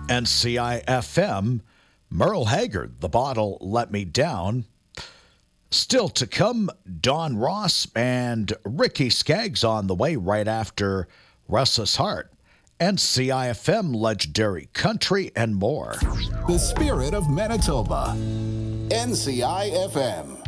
NCIFM, Merle Haggard, The Bottle Let Me Down. Still to come, Don Ross and Ricky Skaggs on the way right after Restless Heart. NCIFM, Legendary Country, and more. The spirit of Manitoba. NCIFM.